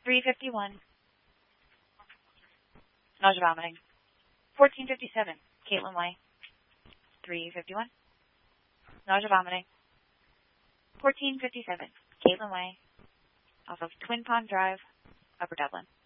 3:51. Nausea, vomiting. 14:57. Caitlin Way. 3:51. Nausea, vomiting. 14:57. Caitlin Way. Off of Twin Pond Drive, Upper Dublin.